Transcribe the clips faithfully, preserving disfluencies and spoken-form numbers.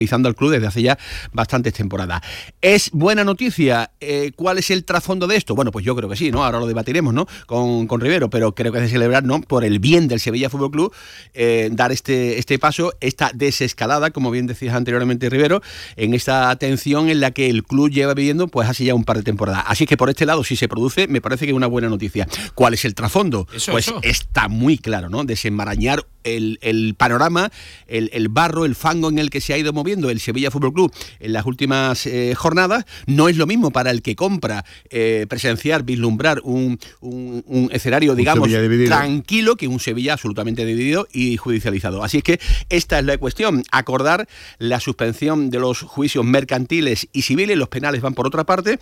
al club desde hace ya bastantes temporadas. ¿Es buena noticia? Eh, ¿Cuál es el trasfondo de esto? Bueno, pues yo creo que sí, ¿no? Ahora lo debatiremos, ¿no? Con, con Rivero, pero creo que es de celebrar, ¿no? Por el bien del Sevilla Fútbol Club, eh, dar este, este paso, esta desescalada, como bien decías anteriormente, Rivero, en esta tensión en la que el club lleva viviendo, pues hace ya un par de temporadas. Así que por este lado, si se produce, me parece que es una buena noticia. ¿Cuál es el trasfondo? Eso, pues eso. Está muy claro, ¿no? Desenmarañar el, el panorama, el, el barro, el fango en el que se ha ido moviendo el Sevilla Fútbol Club en las últimas eh, jornadas. No es lo mismo para el que compra eh, presenciar, vislumbrar un, un, un escenario, digamos, un tranquilo, que un Sevilla absolutamente dividido y judicializado. Así es que esta es la cuestión, acordar la suspensión de los juicios mercantiles y civiles, los penales van por otra parte,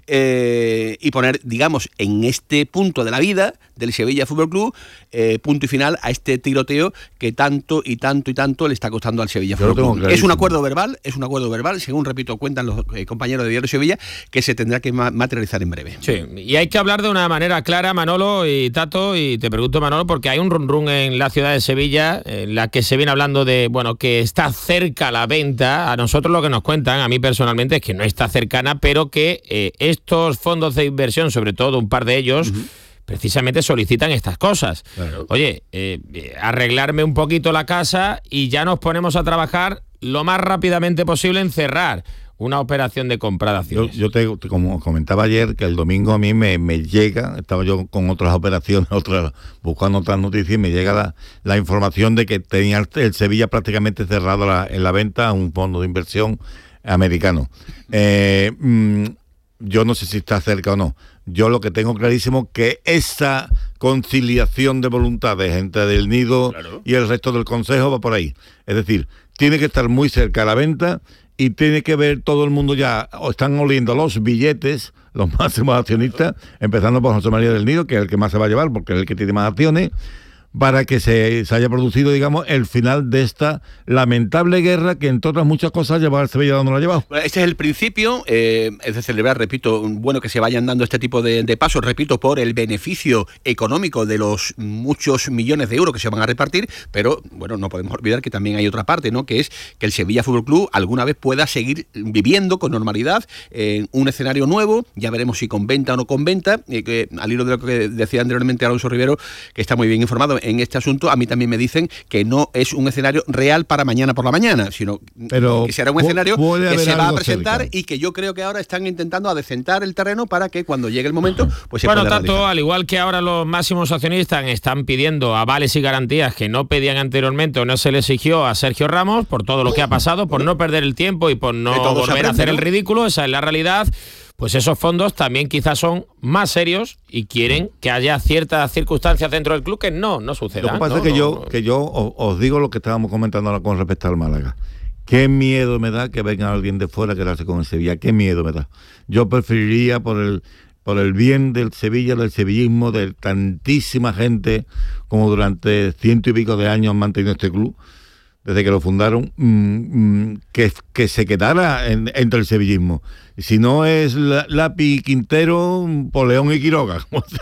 eh, y poner, digamos, en este punto de la vida del Sevilla Fútbol Club, eh, punto y final a este tiroteo que tanto y tanto y tanto le está costando al Sevilla Fútbol Club. Es un acuerdo verbal, es un acuerdo verbal, según repito, cuentan los eh, compañeros de Diario Sevilla, que se tendrá que ma- materializar en breve. Sí, y hay que hablar de una manera clara, Manolo y Tato, y te pregunto, Manolo, porque hay un run run en la ciudad de Sevilla, en la que se viene hablando de, bueno, que está cerca la venta. A nosotros lo que nos cuentan, a mí personalmente, es que no está cercana, pero que eh, estos fondos de inversión, sobre todo un par de ellos, uh-huh, precisamente solicitan estas cosas. Claro. Oye, eh, arreglarme un poquito la casa y ya nos ponemos a trabajar lo más rápidamente posible en cerrar una operación de compra de acciones. Yo, yo te, te, como comentaba ayer, que el domingo a mí me, me llega, estaba yo con otras operaciones, otras buscando otras noticias, y me llega la, la información de que tenía el, el Sevilla prácticamente cerrado la, en la venta a un fondo de inversión americano. Eh, mmm, yo no sé si está cerca o no. Yo lo que tengo clarísimo que esa conciliación de voluntades entre del Nido, claro, y el resto del Consejo va por ahí. Es decir, tiene que estar muy cerca la venta y tiene que ver todo el mundo ya, o están oliendo los billetes, los máximos accionistas, empezando por José María del Nido, que es el que más se va a llevar porque es el que tiene más acciones, para que se, se haya producido, digamos, el final de esta lamentable guerra que, entre otras muchas cosas, lleva al Sevilla donde lo ha llevado. Este es el principio, eh, es de celebrar, repito, bueno que se vayan dando este tipo de, de pasos, repito, por el beneficio económico de los muchos millones de euros que se van a repartir, pero, bueno, no podemos olvidar que también hay otra parte, ¿no?, que es que el Sevilla Fútbol Club alguna vez pueda seguir viviendo con normalidad en un escenario nuevo, ya veremos si con venta o no con venta, eh, que, al hilo de lo que decía anteriormente Alonso Rivero, que está muy bien informado en este asunto. A mí también me dicen que no es un escenario real para mañana por la mañana, sino pero que será un escenario que se va a presentar cerca, y que yo creo que ahora están intentando adecentar el terreno para que cuando llegue el momento, pues se bueno, pueda tanto realizar. Al igual que ahora los máximos accionistas están pidiendo avales y garantías que no pedían anteriormente o no se le exigió a Sergio Ramos por todo lo que ha pasado, por no perder el tiempo y por no volver aprende, a hacer, ¿no?, el ridículo. Esa es la realidad. Pues esos fondos también quizás son más serios y quieren que haya ciertas circunstancias dentro del club que no, no sucedan. Lo que pasa ¿no? es que no, yo, no. que yo os, os digo lo que estábamos comentando ahora con respecto al Málaga. Qué miedo me da que venga alguien de fuera a quedarse con el Sevilla. Qué miedo me da. Yo preferiría, por el por el bien del Sevilla, del sevillismo, de tantísima gente como durante ciento y pico de años han mantenido este club, desde que lo fundaron, mmm, que, que se quedara en, entre el sevillismo. Si no es Lapi, Quintero, Poleón y Quiroga.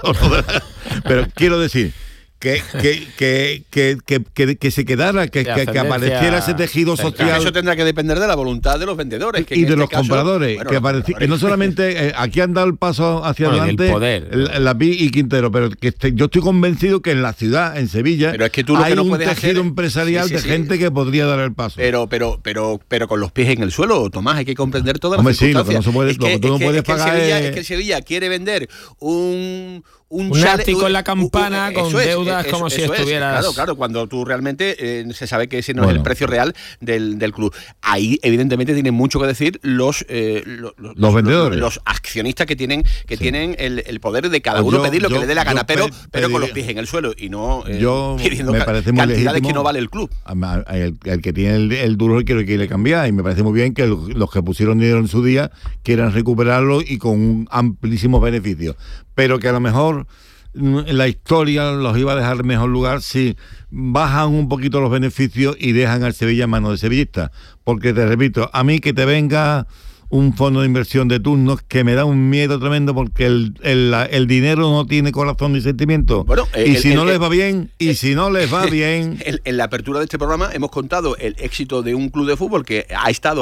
Pero quiero decir que que que que que, que, que se quedara, que, que, que apareciera ese tejido social. Eso tendrá que depender de la voluntad de los vendedores. Que y de este los caso, compradores. Bueno, que, los apareci- compradores. que no solamente eh, aquí han dado el paso hacia bueno, adelante el poder. Lapi y Quintero, pero que este, yo estoy convencido que en la ciudad, en Sevilla, pero es que tú lo hay que no un puedes tejido hacer, empresarial sí, sí, de sí. gente que podría dar el paso. Pero, pero, pero, pero con los pies en el suelo, Tomás, hay que comprender todas Hombre, las sí, lo circunstancias. que no se puede, es lo que, que tú no es que, puedes es que el pagar Sevilla, es... es que el Sevilla quiere vender un un, un chale, ático en la campana un, con eso es, deudas eso, como eso si es, estuvieras... Claro, claro, cuando tú realmente eh, se sabe que ese no bueno. es el precio real del, del club. Ahí, evidentemente, tienen mucho que decir los eh, los, los, los vendedores. Los, los accionistas que tienen que sí. tienen el, el poder de cada pues uno yo, pedir lo yo, que le dé la gana, pero, pe- pero con pediría. los pies en el suelo y no eh, yo pidiendo me ca- parece muy cantidades legítimo, que no vale el club. El, el que tiene el, el duro y que lo quiere cambiar, y me parece muy bien que el, los que pusieron dinero en su día quieran recuperarlo y con un amplísimo beneficio, pero que a lo mejor la historia los iba a dejar en mejor lugar si bajan un poquito los beneficios y dejan al Sevilla en manos de sevillistas, porque te repito, a mí que te venga un fondo de inversión de turnos que me da un miedo tremendo, porque el, el, el dinero no tiene corazón ni sentimiento. Bueno, y el, si el, no el, les va bien, y el, si no les va bien... En, en la apertura de este programa hemos contado el éxito de un club de fútbol que ha estado